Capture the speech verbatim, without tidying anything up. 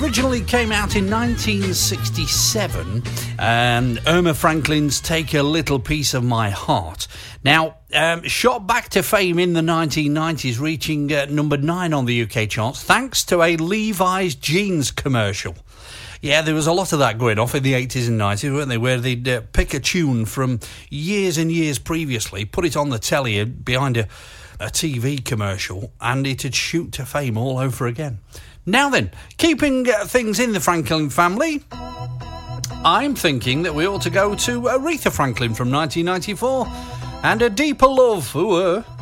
originally came out in nineteen sixty-seven, and Irma Franklin's Take a Little Piece of My Heart. Now, um, shot back to fame in the nineteen nineties, reaching uh, number nine on the U K charts, thanks to a Levi's jeans commercial. Yeah, there was a lot of that going off in the eighties and nineties, weren't they, where they'd uh, pick a tune from years and years previously, put it on the telly behind a, a T V commercial, and it'd shoot to fame all over again. Now then, keeping uh, things in the Franklin family, I'm thinking that we ought to go to Aretha Franklin from nineteen ninety-four and A Deeper Love. Ooh, uh.